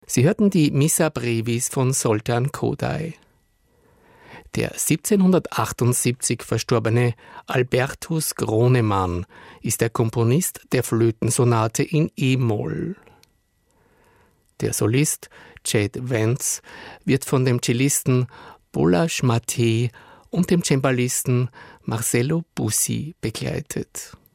Sie hörten die Missa Brevis von Zoltán Kodály. Der 1778 verstorbene Albertus Gronemann ist der Komponist der Flötensonate in E-Moll. Der Solist Chad Vance wird von dem Cellisten Balázs Matthey und dem Cembalisten Marcelo Bussi begleitet.